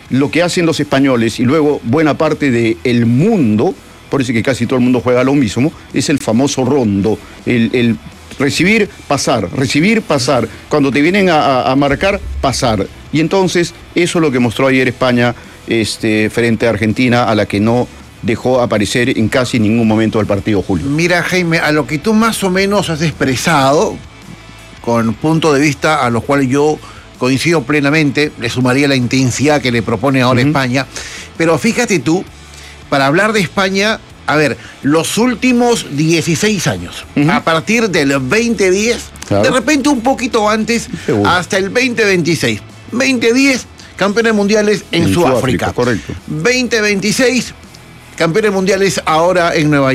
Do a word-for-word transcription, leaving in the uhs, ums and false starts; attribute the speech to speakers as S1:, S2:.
S1: lo que hacen los españoles y luego buena parte del mundo, por eso que casi todo el mundo juega lo mismo, es el famoso rondo, el, el recibir, pasar, recibir, pasar. Cuando te vienen a, a, a marcar, pasar. Y entonces, eso es lo que mostró ayer España este, frente a Argentina, a la que no dejó aparecer en casi ningún momento del partido, Julio.
S2: Mira, Jaime, a lo que tú más o menos has expresado, con punto de vista a los cuales yo coincido plenamente, le sumaría la intensidad que le propone ahora uh-huh. España, pero fíjate tú, para hablar de España, a ver, los últimos dieciséis años, uh-huh. a partir del veinte diez, claro. de repente un poquito antes, seguro. Hasta el veinte veintiséis. veinte diez, campeones mundiales en, en Sudáfrica.
S1: Sudáfrica. Correcto.
S2: veinte veintiséis, campeones mundiales ahora en Nueva York.